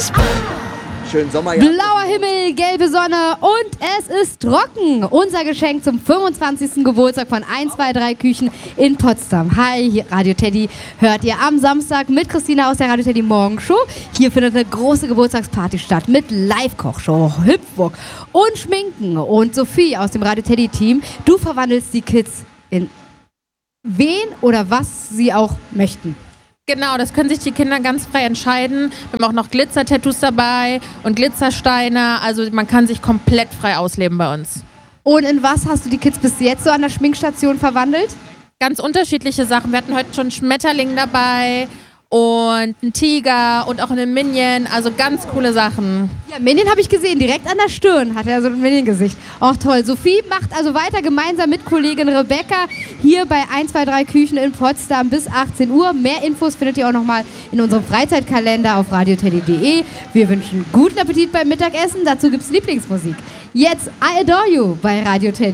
Schönen Sommer. Blauer Himmel, gelbe Sonne und es ist trocken. Unser Geschenk zum 25. Geburtstag von 123 Küchen in Potsdam. Hi, hier Radio Teddy hört ihr am Samstag mit Christina aus der Radio Teddy Morgenshow. Hier findet eine große Geburtstagsparty statt mit Live-Kochshow, Hüpfburg und Schminken. Und Sophie aus dem Radio Teddy Team, du verwandelst die Kids in wen oder was sie auch möchten. Genau, das können sich die Kinder ganz frei entscheiden. Wir haben auch noch Glitzer-Tattoos dabei und Glitzersteine. Also man kann sich komplett frei ausleben bei uns. Und in was hast du die Kids bis jetzt so an der Schminkstation verwandelt? Ganz unterschiedliche Sachen. Wir hatten heute schon einen Schmetterling dabei und einen Tiger und auch einen Minion. Also ganz coole Sachen. Ja, Minion habe ich gesehen. Direkt an der Stirn hat er so ein Minion-Gesicht. Auch toll. Sophie macht also weiter gemeinsam mit Kollegin Rebecca hier bei 123 Küchen in Potsdam bis 18 Uhr. Mehr Infos findet ihr auch nochmal in unserem Freizeitkalender auf radioteddy.de. Wir wünschen guten Appetit beim Mittagessen. Dazu gibt's Lieblingsmusik. Jetzt I Adore You bei Radio Teddy.